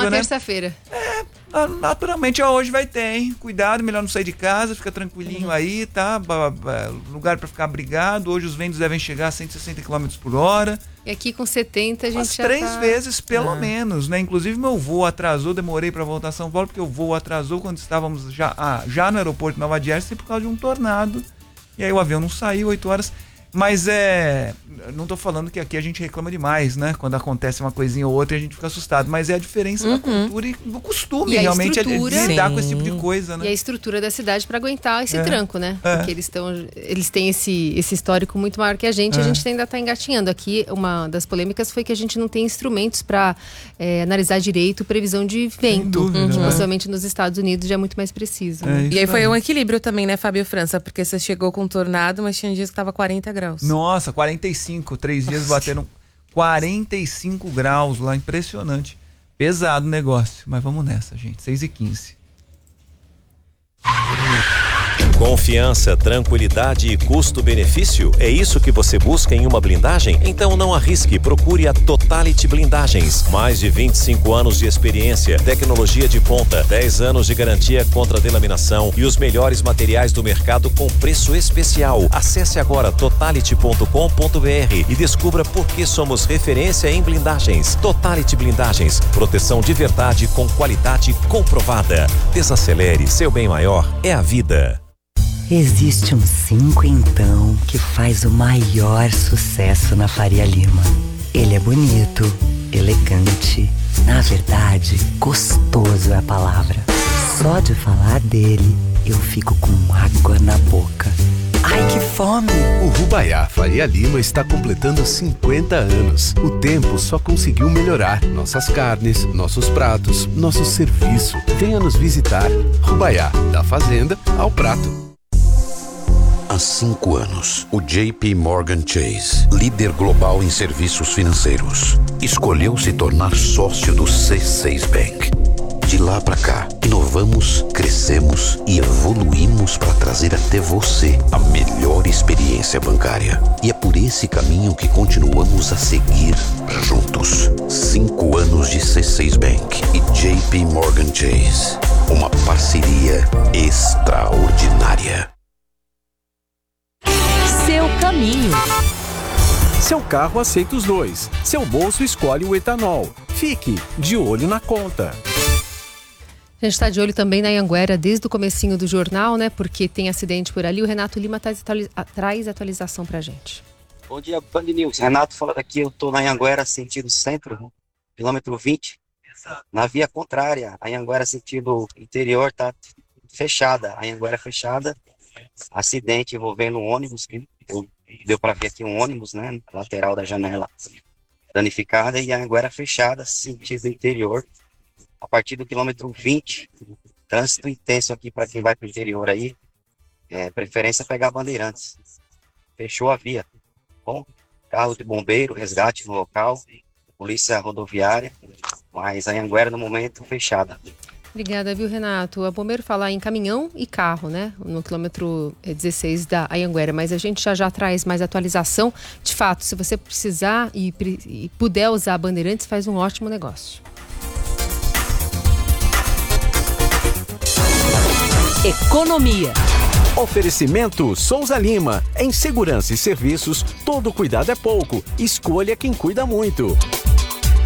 uma né? terça-feira. Naturalmente, hoje vai ter, hein? Cuidado, melhor não sair de casa, fica tranquilinho aí, tá? Lugar pra ficar abrigado. Hoje os ventos devem chegar a 160 km por hora. E aqui com 70 a gente Umas já 3 vezes, pelo menos, né? Inclusive meu voo atrasou, demorei pra voltar a São Paulo, porque o voo atrasou quando estávamos já no aeroporto de Nova Jersey por causa de um tornado. E aí o avião não saiu, 8 horas. Mas não tô falando que aqui a gente reclama demais, né? Quando acontece uma coisinha ou outra a gente fica assustado. Mas é a diferença da cultura e do costume, realmente, é de lidar com esse tipo de coisa, né? E a estrutura da cidade para aguentar esse tranco, né? Porque eles têm esse histórico muito maior que a gente ainda tá engatinhando. Aqui, uma das polêmicas foi que a gente não tem instrumentos para analisar direito previsão de vento. Possivelmente nos Estados Unidos já é muito mais preciso. Né? E aí foi um equilíbrio também, né, Fábio França? Porque você chegou com um tornado, mas tinha dias que tava 40 graus. Nossa, 45, 3 dias bateram 45 graus lá, impressionante. Pesado o negócio, mas vamos nessa, gente, 6h15. Confiança, tranquilidade e custo-benefício? É isso que você busca em uma blindagem? Então não arrisque, procure a Totality Blindagens. Mais de 25 anos de experiência, tecnologia de ponta, 10 anos de garantia contra delaminação e os melhores materiais do mercado com preço especial. Acesse agora totality.com.br e descubra por que somos referência em blindagens. Totality Blindagens, proteção de verdade com qualidade comprovada. Desacelere, seu bem maior é a vida. Existe um 5 então que faz o maior sucesso na Faria Lima. Ele é bonito, elegante, na verdade, gostoso é a palavra. Só de falar dele, eu fico com água na boca. Ai, que fome! O Rubaiá Faria Lima está completando 50 anos. O tempo só conseguiu melhorar. Nossas carnes, nossos pratos, nosso serviço. Venha nos visitar. Rubaiá, da fazenda ao prato. Há 5 anos, o JP Morgan Chase, líder global em serviços financeiros, escolheu se tornar sócio do C6 Bank. De lá para cá, inovamos, crescemos e evoluímos para trazer até você a melhor experiência bancária. E é por esse caminho que continuamos a seguir juntos. 5 anos de C6 Bank e JP Morgan Chase. Uma parceria extraordinária. Seu caminho. Seu carro aceita os dois. Seu bolso escolhe o etanol. Fique de olho na conta. A gente está de olho também na Anhanguera desde o comecinho do jornal, né? Porque tem acidente por ali. O Renato Lima traz atualização pra gente. Bom dia, Band News. Renato falando aqui, eu tô na Anhanguera, sentido centro, quilômetro 20. Na via contrária, a Anhanguera sentido interior tá fechada. A Anhanguera fechada. Acidente envolvendo um ônibus, deu para ver aqui um ônibus, né, lateral da janela danificada, e a Anhanguera fechada, sentido interior, a partir do quilômetro 20, trânsito intenso aqui para quem vai para o interior aí, preferência pegar Bandeirantes, fechou a via, bom, carro de bombeiro, resgate no local, polícia rodoviária, mas a Anhanguera no momento fechada. Obrigada, viu, Renato? A bombeiro falar em caminhão e carro, né? No quilômetro 16 da Anhanguera. Mas a gente já traz mais atualização. De fato, se você precisar e puder usar a Bandeirantes, faz um ótimo negócio. Economia. Oferecimento Souza Lima. Em segurança e serviços, todo cuidado é pouco. Escolha quem cuida muito.